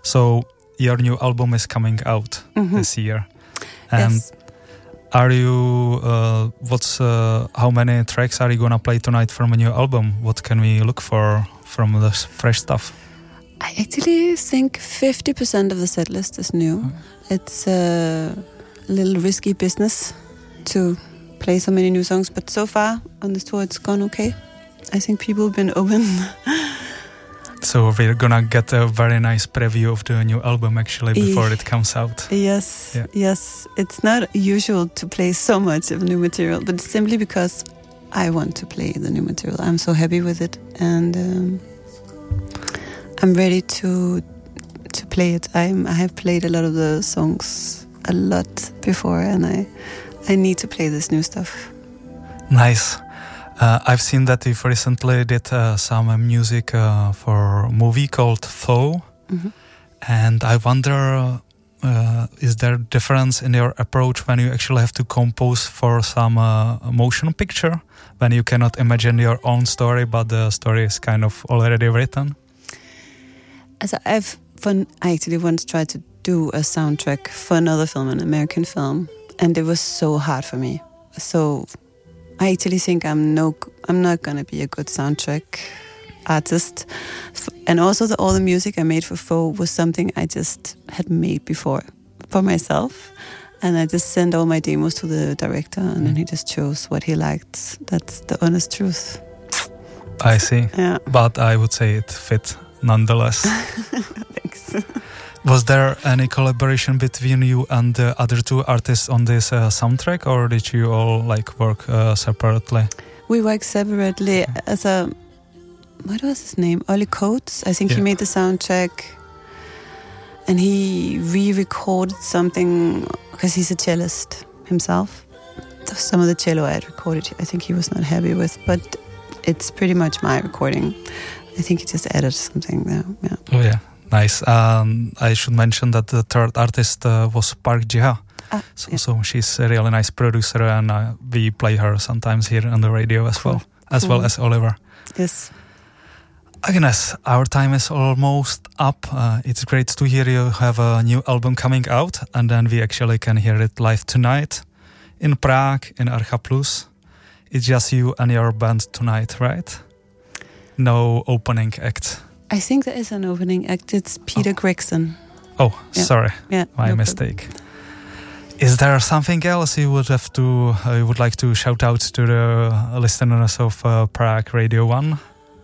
So your new album is coming out this year. And Yes. are you, how many tracks are you gonna play tonight from a new album? What can we look for from the fresh stuff? I actually think 50% of the set list is new. It's a little risky business to play so many new songs, but so far on this tour it's gone okay. I think people have been open. So we're gonna get a very nice preview of the new album actually before it comes out. Yes, Yeah. yes. It's not usual to play so much of new material, but it's simply because I want to play the new material. I'm so happy with it, and I'm ready to play it. I have played a lot of the songs a lot before, and I need to play this new stuff. Nice. I've seen that you've recently did some music for a movie called Foe. And I wonder, is there a difference in your approach when you actually have to compose for some motion picture, when you cannot imagine your own story, but the story is kind of already written? As I actually once tried to do a soundtrack for another film, an American film, and it was so hard for me. So I actually think I'm not gonna be a good soundtrack artist. And also all the music I made for Foe was something I just had made before for myself. And I just sent all my demos to the director, and then he just chose what he liked. That's the honest truth. I see. Yeah. But I would say it fit nonetheless. Thanks. Was there any collaboration between you and the other two artists on this soundtrack, or did you all work separately? We work separately. As what was his name? Ollie Coates. I think he made the soundtrack, and he re-recorded something because he's a cellist himself. Some of the cello I had recorded, I think he was not happy with, but it's pretty much my recording. I think he just added something there. Yeah. Oh yeah. Nice. I should mention that the third artist was Park Jiha. So she's a really nice producer, and we play her sometimes here on the radio as well, well as Oliver. Yes. Agnes, our time is almost up. It's great to hear you have a new album coming out, and then we actually can hear it live tonight in Prague, in Archa Plus. It's just you and your band tonight, right? No opening act. I think there is an opening act. It's Peter Gregson. Oh, sorry. Yeah, My mistake. Is there something else you would like to shout out to the listeners of Prague Radio 1?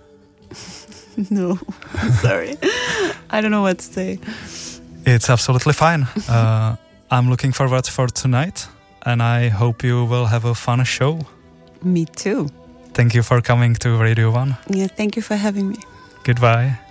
No, I'm sorry. I don't know what to say. It's absolutely fine. I'm looking forward for tonight, and I hope you will have a fun show. Me too. Thank you for coming to Radio 1. Yeah, thank you for having me. Goodbye.